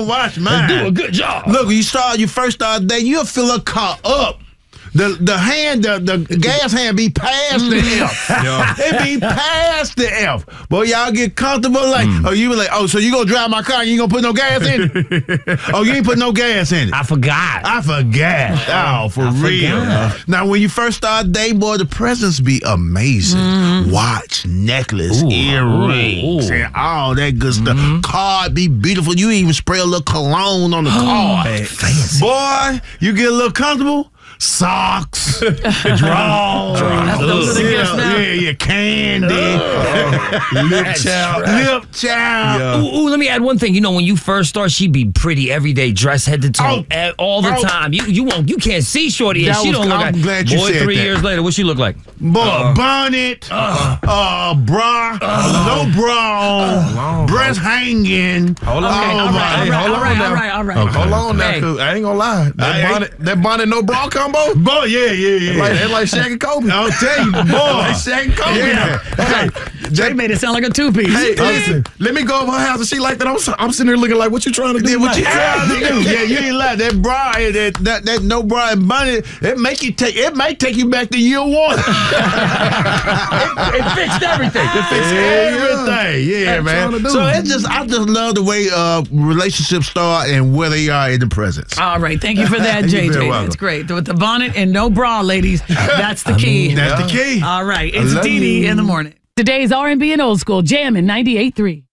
watch mine. Do a good job. Look, when you first start dating, you'll fill a car up. The gas hand be past the F. It be past the F. Boy, y'all get comfortable you be like, oh, so you gonna drive my car and you ain't gonna put no gas in it? Oh, you ain't put no gas in it. I forgot. Oh, for real. Now, when you first start dating, boy, the presents be amazing. Watch, necklace, earrings, and all that good stuff. Card be beautiful. You even spray a little cologne on the card. Fancy. Boy, you get a little comfortable. Socks, drawers, those are the gifts now. candy, lip child. Ooh, let me add one thing. You know, when you first start, she be pretty everyday, dress head to toe all the time. You can't see Shorty, and she don't look like. I'm glad you said 3 that. years later, what she look like? Boy, bonnet, bra, no bra on, breast hanging. Hold on. All right. Hold on now, cause I ain't gonna lie. That bonnet, no bra combo. Boy, yeah. Like Shaq and Kobe. I'll tell you, boy. Like Shaq and Kobe. Yeah. Hey, Jay made it sound like a two-piece. Hey, listen, let me go over her house and she like that. I'm sitting there looking like, what you trying to do? What you trying to do? Yeah, you ain't like that bra, that no bra and bonnet. It might take you back to year one. It fixed everything. It fixed everything. Yeah, man. So I just love the way relationships start and where they are in the presence. All right, thank you for that, JJ. That's great. With the bonnet and no bra, ladies, that's the key. That's the key. All right, it's Dee Dee in the morning. Today's R&B and Old School, Jammin' 98.3.